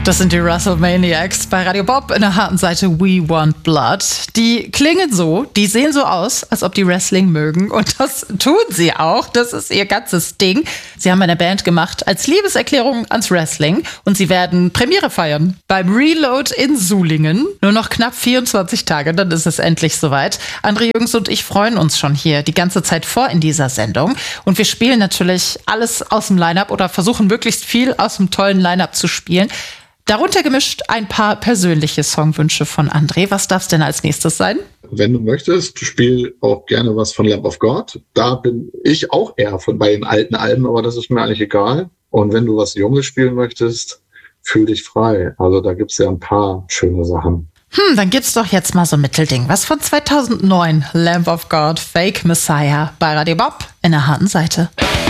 Das sind die WrestleManiacs bei Radio Bob in der harten Seite We Want Blood. Die klingen so, die sehen so aus, als ob die Wrestling mögen. Und das tun sie auch. Das ist ihr ganzes Ding. Sie haben eine Band gemacht als Liebeserklärung ans Wrestling. Und sie werden Premiere feiern beim Reload in Sulingen. Nur noch knapp 24 Tage, dann ist es endlich soweit. André Jürgens und ich freuen uns schon hier die ganze Zeit vor in dieser Sendung. Und wir spielen natürlich alles aus dem Line-Up oder versuchen möglichst viel aus dem tollen Line-Up zu spielen. Darunter gemischt ein paar persönliche Songwünsche von André. Was darf es denn als nächstes sein? Wenn du möchtest, spiel auch gerne was von Lamb of God. Da bin ich auch eher bei den alten Alben, aber das ist mir eigentlich egal. Und wenn du was Junges spielen möchtest, fühl dich frei. Also da gibt's ja ein paar schöne Sachen. Dann gibt's doch jetzt mal so ein Mittelding. Was von 2009? Lamb of God, Fake Messiah bei Radio Bob in der harten Seite.